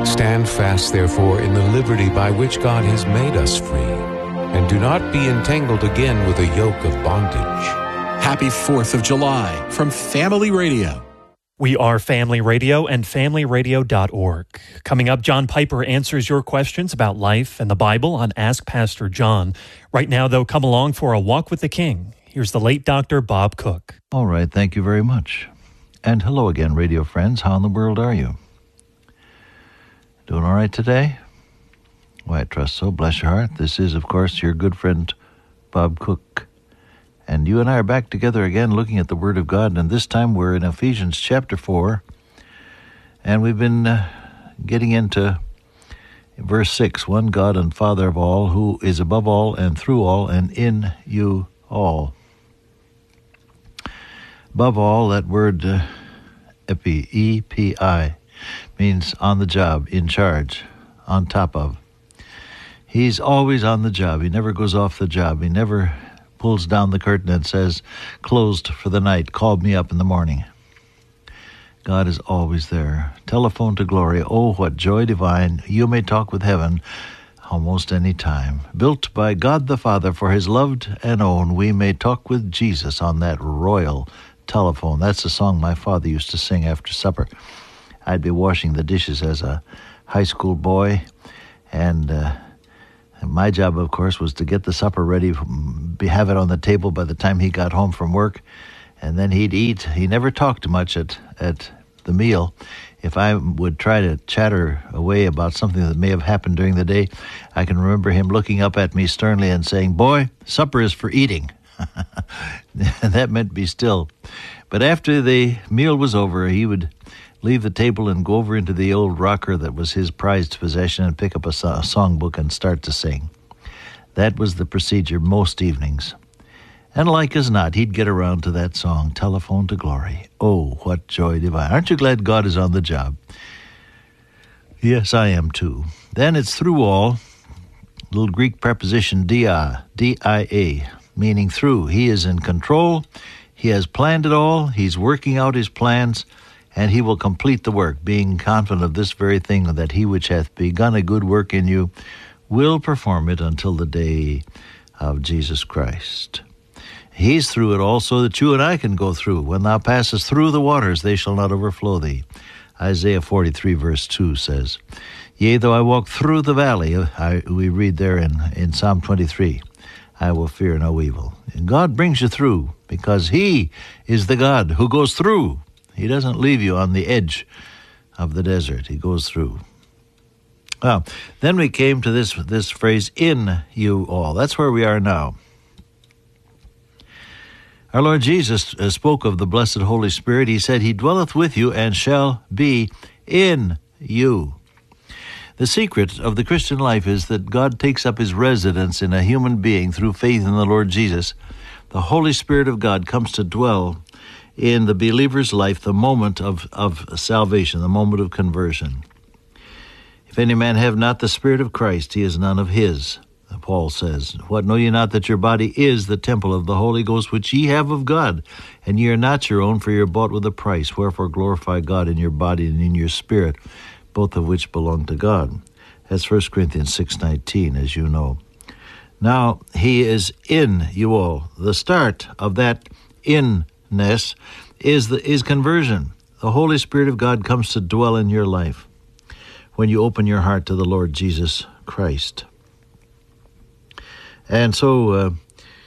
Stand fast, therefore, in the liberty by which God has made us free, and do not be entangled again with a yoke of bondage. Happy 4th of July from Family Radio. We are Family Radio and FamilyRadio.org. Coming up, John Piper answers your questions about life and the Bible on Ask Pastor John. Right now, though, come along for a walk with the King. Here's the late Dr. Bob Cook. All right, thank you very much. And hello again, radio friends. How in the world are you? Doing all right today? Well, I trust so. Bless your heart. This is, of course, your good friend, Bob Cook. And you and I are back together again looking at the Word of God. And this time we're in Ephesians chapter 4. And we've been getting into verse 6. One God and Father of all, who is above all and through all and in you all. Above all, that word E-P-I, means on the job, in charge, on top of. He's always on the job. He never goes off the job. He never pulls down the curtain and says, closed for the night, called me up in the morning. God is always there. Telephone to glory. Oh, what joy divine. You may talk with heaven almost any time. Built by God the Father for his loved and own, we may talk with Jesus on that royal telephone. That's the song my father used to sing after supper. I'd be washing the dishes as a high school boy, and my job, of course, was to get the supper ready, have it on the table by the time he got home from work, and then he'd eat. He never talked much at the meal. If I would try to chatter away about something that may have happened during the day, I can remember him looking up at me sternly and saying, "Boy, supper is for eating." And that meant be still. But after the meal was over, he would leave the table and go over into the old rocker that was his prized possession and pick up a songbook and start to sing. That was the procedure most evenings. And like as not, he'd get around to that song, Telephone to Glory. Oh, what joy divine. Aren't you glad God is on the job? Yes, I am too. Then it's through all, little Greek preposition dia, D-I-A, meaning through. He is in control. He has planned it all. He's working out his plans, and he will complete the work, being confident of this very thing, that he which hath begun a good work in you will perform it until the day of Jesus Christ. He's through it all so that you and I can go through. When thou passest through the waters, they shall not overflow thee. Isaiah 43 verse 2 says, Yea, though I walk through the valley, we read there in Psalm 23, I will fear no evil. And God brings you through because he is the God who goes through. He doesn't leave you on the edge of the desert. He goes through. Well, then we came to this phrase, in you all. That's where we are now. Our Lord Jesus spoke of the blessed Holy Spirit. He said, He dwelleth with you and shall be in you. The secret of the Christian life is that God takes up his residence in a human being through faith in the Lord Jesus. The Holy Spirit of God comes to dwell in the believer's life, the moment of salvation, the moment of conversion. If any man have not the Spirit of Christ, he is none of his, Paul says. What, know ye not that your body is the temple of the Holy Ghost, which ye have of God, and ye are not your own, for ye are bought with a price. Wherefore glorify God in your body and in your spirit, both of which belong to God. That's 1 Corinthians 6:19, as you know. Now, he is in you all. The start of that inness is conversion. The Holy Spirit of God comes to dwell in your life when you open your heart to the Lord Jesus Christ. And so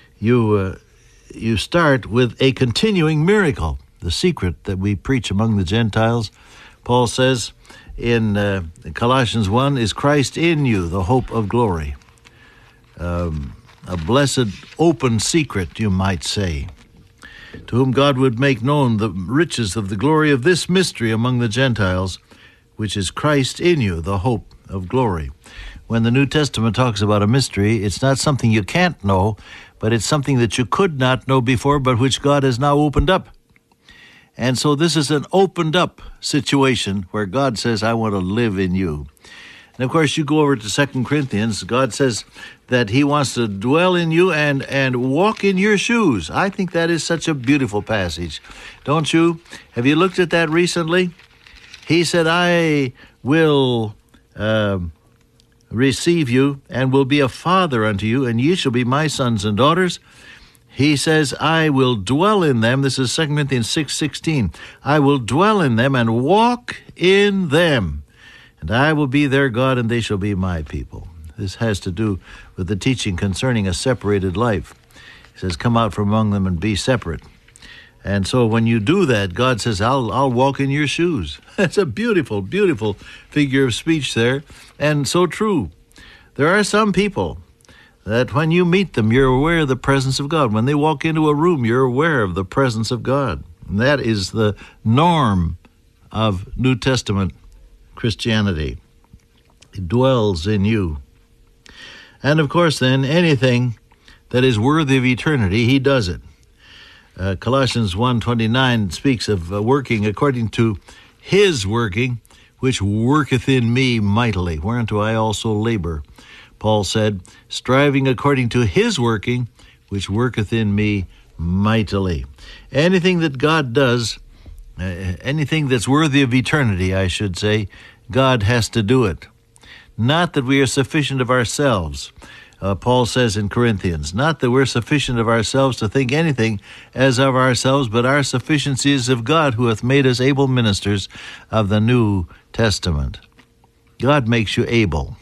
you start with a continuing miracle, the secret that we preach among the Gentiles. Paul says in Colossians 1, is Christ in you, the hope of glory. A blessed open secret, you might say, to whom God would make known the riches of the glory of this mystery among the Gentiles, which is Christ in you, the hope of glory. When the New Testament talks about a mystery, it's not something you can't know, but it's something that you could not know before, but which God has now opened up. And so this is an opened up situation where God says, I want to live in you. And of course, you go over to 2 Corinthians, God says that he wants to dwell in you and walk in your shoes. I think that is such a beautiful passage. Don't you? Have you looked at that recently? He said, I will receive you, and will be a father unto you, and ye shall be my sons and daughters. He says, I will dwell in them. This is 2 Corinthians 6:16. I will dwell in them and walk in them, and I will be their God, and they shall be my people. This has to do with the teaching concerning a separated life. He says, come out from among them and be separate. And so when you do that, God says, I'll walk in your shoes. That's a beautiful, beautiful figure of speech there, and so true. There are some people that when you meet them, you're aware of the presence of God. When they walk into a room, you're aware of the presence of God. And that is the norm of New Testament Christianity. It dwells in you. And of course, then, anything that is worthy of eternity, he does it. Colossians 1:29 speaks of working according to his working, which worketh in me mightily, whereunto I also labor. Paul said, striving according to his working, which worketh in me mightily. Anything that God does, anything that's worthy of eternity, I should say, God has to do it. Not that we are sufficient of ourselves. Paul says in Corinthians, not that we're sufficient of ourselves to think anything as of ourselves, but our sufficiency is of God, who hath made us able ministers of the New Testament. God makes you able.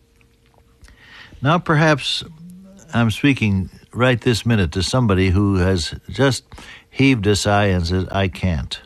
Now perhaps I'm speaking right this minute to somebody who has just heaved a sigh and says, I can't.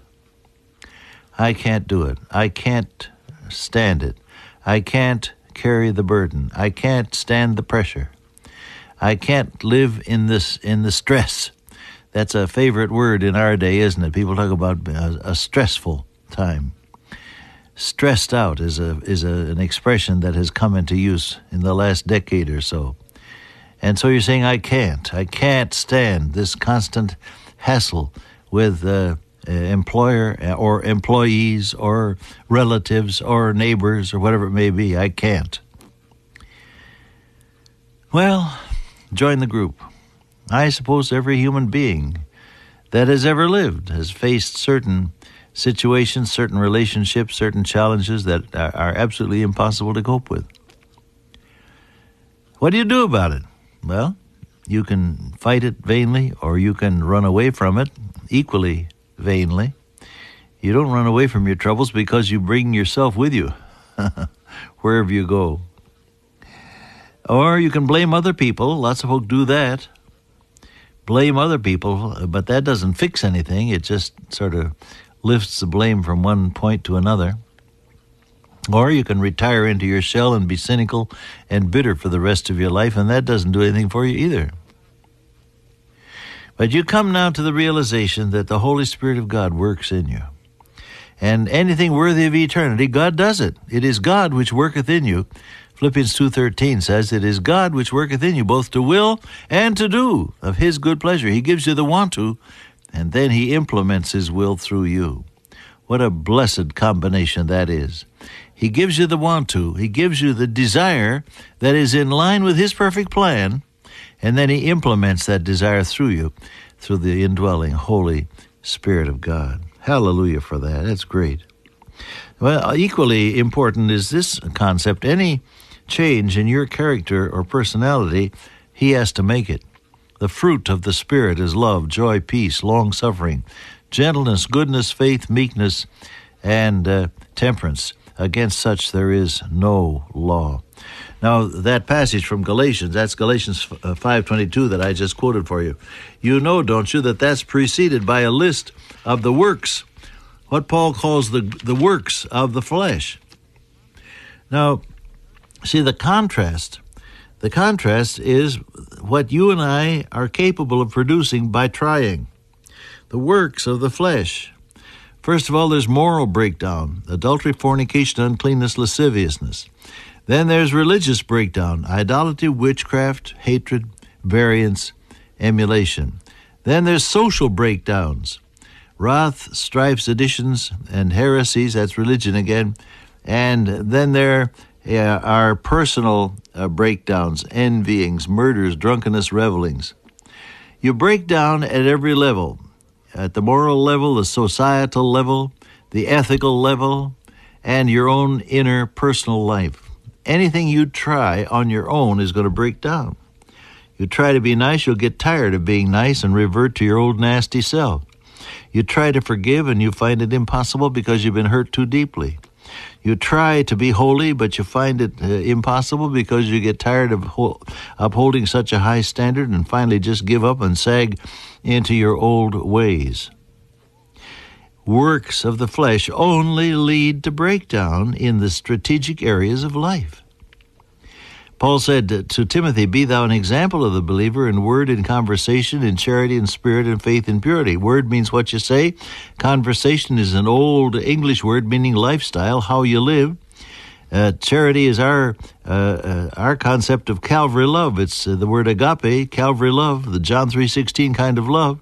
I can't do it. I can't stand it. I can't carry the burden. I can't stand the pressure. I can't live in the stress. That's a favorite word in our day, isn't it? People talk about a stressful time. Stressed out is an expression that has come into use in the last decade or so. And so you're saying, I can't stand this constant hassle with employer or employees or relatives or neighbors or whatever it may be. I can't. Well, join the group. I suppose every human being that has ever lived has faced certain situations, certain relationships, certain challenges that are absolutely impossible to cope with. What do you do about it? Well, you can fight it vainly, or you can run away from it equally vainly. You don't run away from your troubles because you bring yourself with you wherever you go. Or you can blame other people. Lots of folk do that. Blame other people, but that doesn't fix anything. It just sort of lifts the blame from one point to another. Or you can retire into your shell and be cynical and bitter for the rest of your life, and that doesn't do anything for you either. But you come now to the realization that the Holy Spirit of God works in you. And anything worthy of eternity, God does it. It is God which worketh in you. Philippians 2:13 says, it is God which worketh in you, both to will and to do of his good pleasure. He gives you the want to, and then he implements his will through you. What a blessed combination that is. He gives you the want to. He gives you the desire that is in line with his perfect plan, and then he implements that desire through you, through the indwelling Holy Spirit of God. Hallelujah for that. That's great. Well, equally important is this concept. Any change in your character or personality, he has to make it. The fruit of the Spirit is love, joy, peace, long-suffering, gentleness, goodness, faith, meekness, and temperance. Against such there is no law. Now, that passage from Galatians, that's Galatians 5:22 that I just quoted for you. You know, don't you, that that's preceded by a list of the works, what Paul calls the works of the flesh. Now, see, the contrast is what you and I are capable of producing by trying. The works of the flesh. First of all, there's moral breakdown, adultery, fornication, uncleanness, lasciviousness. Then there's religious breakdown, idolatry, witchcraft, hatred, variance, emulation. Then there's social breakdowns, wrath, strife, seditions, and heresies, that's religion again. And then there are personal breakdowns, envyings, murders, drunkenness, revelings. You break down at every level. At the moral level, the societal level, the ethical level, and your own inner personal life. anything you try on your own is going to break down. You try to be nice, you'll get tired of being nice and revert to your old nasty self. You try to forgive and you find it impossible because you've been hurt too deeply. You try to be holy, but you find it impossible because you get tired of upholding such a high standard and finally just give up and sag into your old ways. Works of the flesh only lead to breakdown in the strategic areas of life. Paul said to Timothy, "Be thou an example of the believer in word, in conversation, in charity, in spirit, in faith, in purity." Word means what you say. Conversation is an old English word meaning lifestyle, how you live. Charity is our concept of Calvary love. It's the word agape, Calvary love, the John 3:16 kind of love.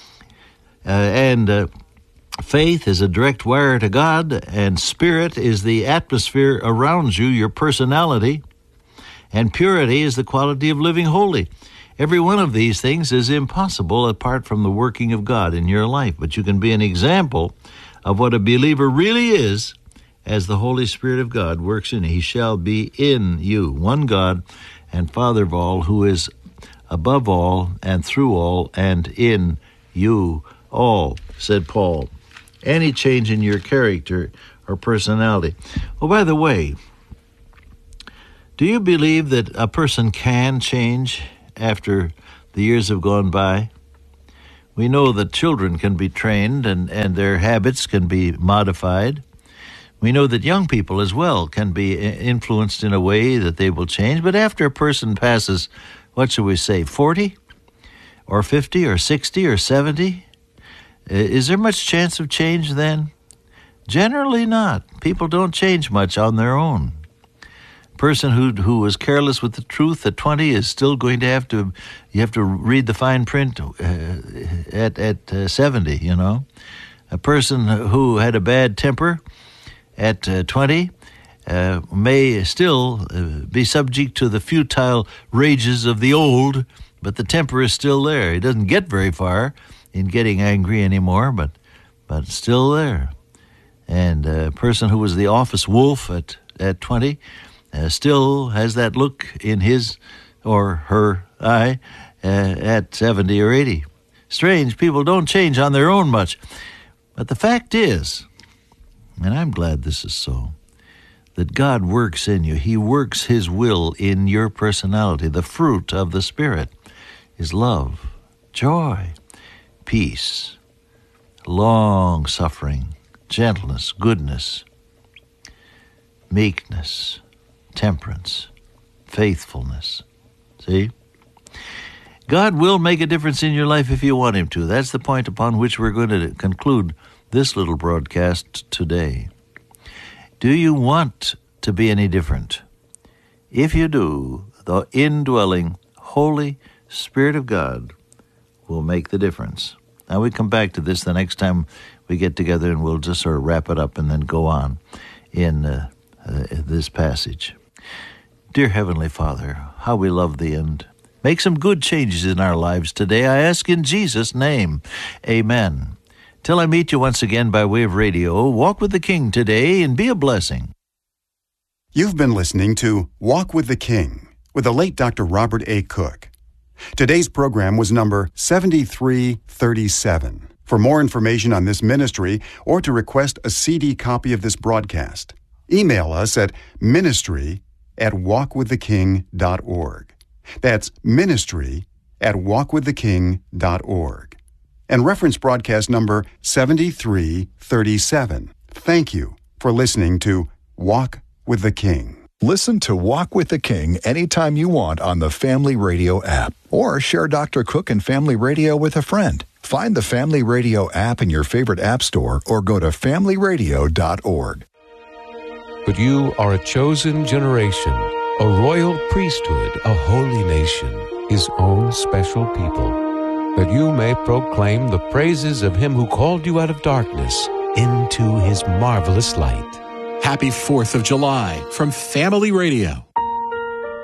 And faith is a direct wire to God, and spirit is the atmosphere around you, your personality. And purity is the quality of living holy. Every one of these things is impossible apart from the working of God in your life. But you can be an example of what a believer really is as the Holy Spirit of God works in you. He shall be in you, one God and Father of all, who is above all and through all and in you all, said Paul. Any change in your character or personality. Oh, by the way, do you believe that a person can change after the years have gone by? We know that children can be trained and their habits can be modified. We know that young people as well can be influenced in a way that they will change. But after a person passes, what shall we say, 40 or 50 or 60 or 70, is there much chance of change then? Generally not. People don't change much on their own. Person who was careless with the truth at 20 is still going to have to read the fine print at 70, you know. A person who had a bad temper at 20 may still be subject to the futile rages of the old, but the temper is still there. He doesn't get very far in getting angry anymore, but it's still there. And a person who was the office wolf at 20 still has that look in his or her eye at 70 or 80. Strange, people don't change on their own much. But the fact is, and I'm glad this is so, that God works in you. He works His will in your personality. The fruit of the Spirit is love, joy, peace, long-suffering, gentleness, goodness, meekness, temperance, faithfulness. See? God will make a difference in your life if you want Him to. That's the point upon which we're going to conclude this little broadcast today. Do you want to be any different? If you do, the indwelling Holy Spirit of God will make the difference. Now we come back to this the next time we get together, and we'll just sort of wrap it up and then go on in this passage. Dear Heavenly Father, how we love Thee, and make some good changes in our lives today. I ask in Jesus' name, amen. Till I meet you once again by way of radio, walk with the King today and be a blessing. You've been listening to Walk with the King with the late Dr. Robert A. Cook. Today's program was number 7337. For more information on this ministry or to request a CD copy of this broadcast, email us at ministry@walkwiththeking.org. That's ministry@walkwiththeking.org. And reference broadcast number 7337. Thank you for listening to Walk with the King. Listen to Walk with the King anytime you want on the Family Radio app, or share Dr. Cook and Family Radio with a friend. Find the Family Radio app in your favorite app store or go to familyradio.org. But you are a chosen generation, a royal priesthood, a holy nation, His own special people, that you may proclaim the praises of Him who called you out of darkness into His marvelous light. Happy 4th of July from Family Radio.